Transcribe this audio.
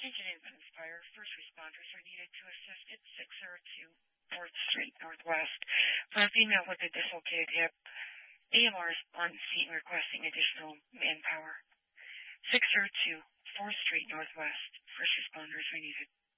Attention Independence Fire. First responders are needed to assist at 602 4th Street Northwest for a female with a dislocated hip. AMR is on scene requesting additional manpower. 602 4th Street Northwest. First responders are needed.